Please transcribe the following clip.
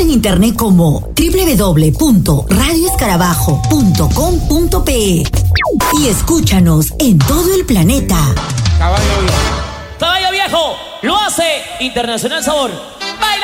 en internet como www.radioescarabajo.com.pe y escúchanos en todo el planeta. Caballo Viejo lo hace Internacional Sabor.